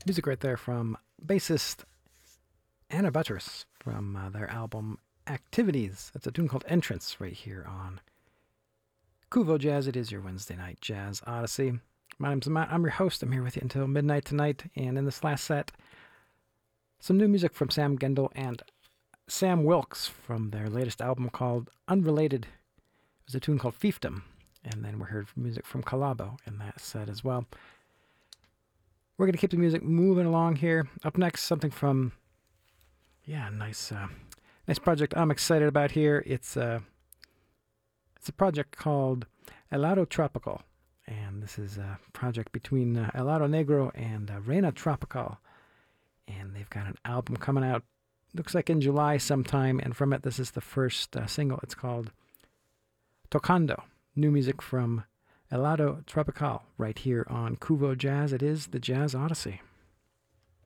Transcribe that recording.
Music right there from bassist Anna Buttress from their album Activities. That's a tune called Entrance right here on Kuvo Jazz. It is your Wednesday night jazz odyssey. My name's Matt. I'm your host. I'm here with you until midnight tonight. And in this last set, some new music from Sam Gendel and Sam Wilkes from their latest album called Unrelated. It was a tune called Fiefdom. And then we heard music from Calabo in that set as well. We're going to keep the music moving along here. Up next, something from, nice project I'm excited about here. It's a project called Helado Tropical. And this is a project between Helado Negro and Reina Tropical. And they've got an album coming out, looks like in July sometime. And from it, this is the first single. It's called Tocando. New music from Helado Tropical right here on Kuvo Jazz. It is the Jazz Odyssey.